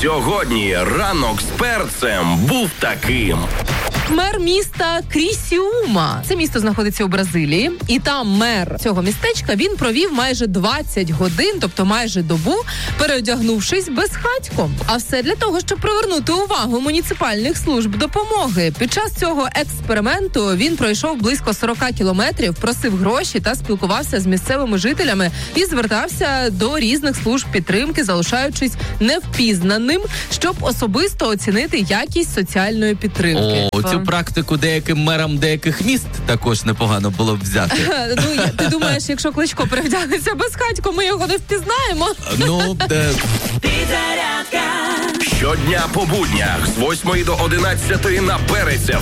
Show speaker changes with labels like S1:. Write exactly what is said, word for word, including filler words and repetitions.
S1: Сьогодні ранок з перцем був таким.
S2: Мер міста Крісіума. Це місто знаходиться у Бразилії. І там мер цього містечка, він провів майже двадцять годин, тобто майже добу, переодягнувшись безхатьком. А все для того, щоб привернути увагу муніципальних служб допомоги. Під час цього експерименту він пройшов близько сорок кілометрів, просив гроші та спілкувався з місцевими жителями і звертався до різних служб підтримки, залишаючись невпізнаним, щоб особисто оцінити якість соціальної підтримки.
S3: О, цю практику деяким мерам деяких міст також непогано було б взяти.
S2: Ну, ти думаєш, якщо Кличко перевдягнеться безхатько, ми його не впізнаємо?
S3: Ну, де...
S1: Щодня по буднях з восьмої до одинадцятої на Перець еф